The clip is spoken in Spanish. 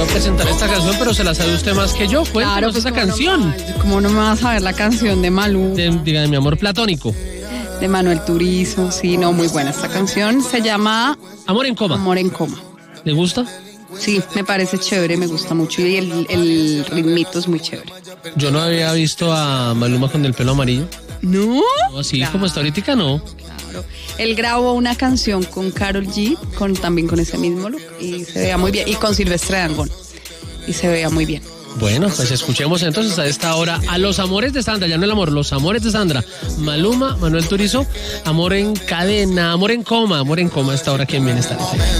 Voy a presentar esta canción, pero se la sabe usted más que yo. Cuéntanos esta canción. ¿Cómo no me vas a ver la canción de Malú? De mi amor platónico. De Manuel Turizo, sí, no, muy buena esta canción. Se llama Amor en coma. Amor en coma. ¿Le gusta? Sí, me parece chévere, me gusta mucho y el ritmito es muy chévere. Yo no había visto a Maluma con el pelo amarillo. ¿No? No, así Claro. como está ahorita, no. Claro. Él grabó una canción con Karol G, también con ese mismo look, y se veía muy bien, y con Silvestre Dangond, y se veía muy bien. Bueno, pues escuchemos entonces a esta hora a Los Amores de Sandra, ya no el amor, Los Amores de Sandra. Maluma, Manuel Turizo, Amor en cadena, amor en coma a esta hora aquí en Bienestar.